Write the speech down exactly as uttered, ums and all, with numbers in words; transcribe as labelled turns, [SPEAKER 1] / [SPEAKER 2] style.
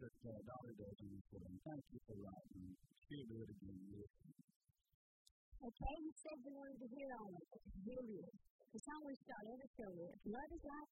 [SPEAKER 1] that uh, Dolly does in this one. Thank you for writing. She'll do it again.
[SPEAKER 2] Okay, you said you wanted to hear on it. Here it is. The song we start every show with. Love is like